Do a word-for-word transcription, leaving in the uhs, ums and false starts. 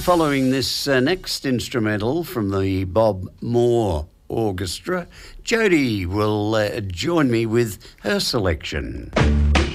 Following this uh, next instrumental from the Bob Moore Orchestra, Jody will uh, join me with her selection.